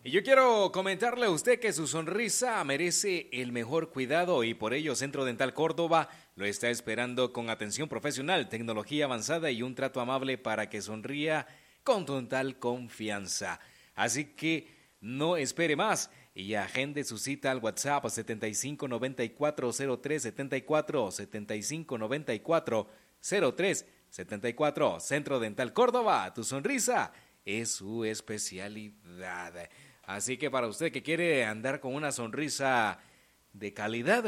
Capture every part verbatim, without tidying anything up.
Y yo quiero comentarle a usted que su sonrisa merece el mejor cuidado y por ello Centro Dental Córdoba lo está esperando con atención profesional, tecnología avanzada y un trato amable para que sonría con total confianza. Así que no espere más y agende su cita al WhatsApp setenta y cinco noventa y cuatro cero tres setenta y cuatro, setenta y cinco noventa y cuatro cero tres setenta y cuatro. Centro Dental Córdoba, tu sonrisa es su especialidad. Así que para usted que quiere andar con una sonrisa de calidad,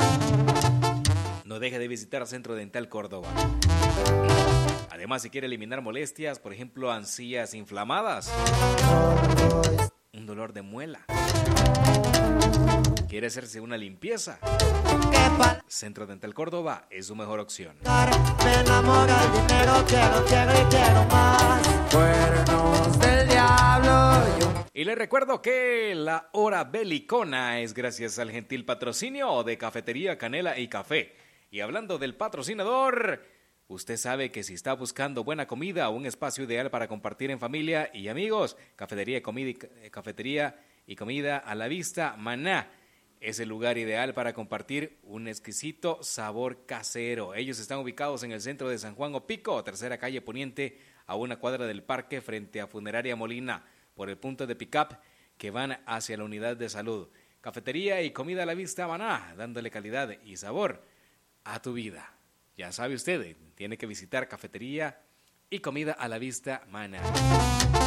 no deje de visitar Centro Dental Córdoba. Además, si quiere eliminar molestias, por ejemplo, encías inflamadas, un dolor de muela, quiere hacerse una limpieza, Centro Dental Córdoba es su mejor opción. Me enamora el dinero, quiero, quiero y quiero más. Cuernos del diablo. Yo... Y les recuerdo que la hora belicona es gracias al gentil patrocinio de Cafetería Canela y Café. Y hablando del patrocinador, usted sabe que si está buscando buena comida o un espacio ideal para compartir en familia y amigos, Cafetería y Comida y, Cafetería y Comida a la Vista Maná es el lugar ideal para compartir un exquisito sabor casero. Ellos están ubicados en el centro de San Juan Opico, tercera calle Poniente, a una cuadra del parque frente a Funeraria Molina, por el punto de pick-up que van hacia la unidad de salud. Cafetería y Comida a la Vista Maná, dándole calidad y sabor a tu vida. Ya sabe usted, tiene que visitar Cafetería y Comida a la Vista Maná.